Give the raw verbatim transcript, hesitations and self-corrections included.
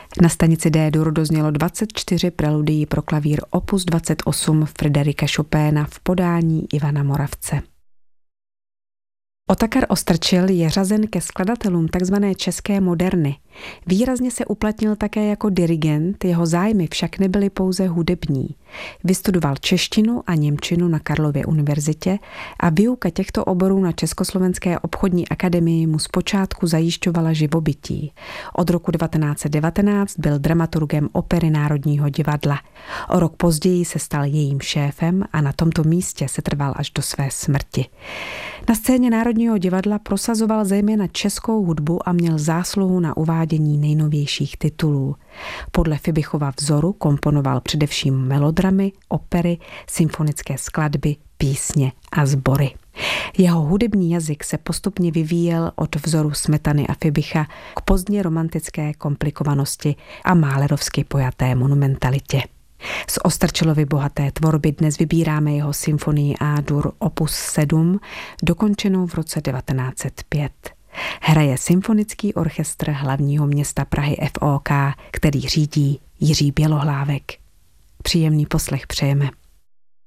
Na stanici D-dur doznělo dvacet čtyři preludií pro klavír opus dvacet osm Fryderika Chopina v podání Ivana Moravce. Otakar Ostrčil je řazen ke skladatelům tzv. České moderny. Výrazně se uplatnil také jako dirigent, jeho zájmy však nebyly pouze hudební. Vystudoval češtinu a němčinu na Karlově univerzitě a výuka těchto oborů na Československé obchodní akademii mu zpočátku zajišťovala živobytí. Od roku devatenáct set devatenáct byl dramaturgem Opery Národního divadla. O rok později se stal jejím šéfem a na tomto místě se trval až do své smrti. Na scéně Národního divadla prosazoval zejména českou hudbu a měl zásluhu na uvádění nejnovějších titulů. Podle Fibichova vzoru komponoval především melodramy, opery, symfonické skladby, písně a sbory. Jeho hudební jazyk se postupně vyvíjel od vzoru Smetany a Fibicha k pozdně romantické komplikovanosti a málerovsky pojaté monumentalitě. Z Ostrčilovy bohaté tvorby dnes vybíráme jeho symfonii A-dur opus sedm, dokončenou v roce devatenáct set pět. Hraje Symfonický orchestr hlavního města Prahy F O K, který řídí Jiří Bělohlávek. Příjemný poslech přejeme.